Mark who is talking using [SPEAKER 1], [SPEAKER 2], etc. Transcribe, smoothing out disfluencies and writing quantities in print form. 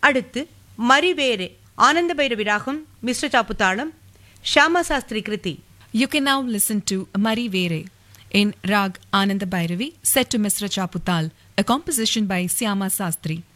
[SPEAKER 1] அடுத்து மரிவேரே ஆனந்த பைரவி ராகம் மிஸ்ர சாப்புத்தாளம் ஷியாமா சாஸ்திரி கிருதி.
[SPEAKER 2] You can now listen to Mari Vere in Rag Ananda Bhairavi set to Misra Chaputal, a composition by Syama Sastri.